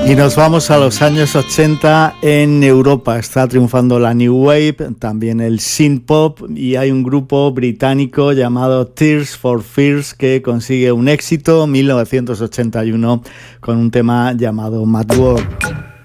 Y nos vamos a los años 80 en Europa. Está triunfando la New Wave, también el synth-pop, y hay un grupo británico llamado Tears for Fears que consigue un éxito en 1981 con un tema llamado Mad World.